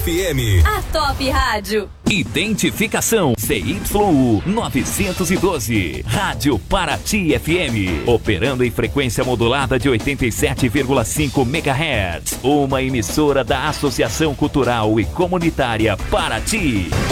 FM. A Top Rádio. Identificação CYU 912. Rádio Paraty FM. Operando em frequência modulada de 87,5 MHz. Uma emissora da Associação Cultural e Comunitária Paraty.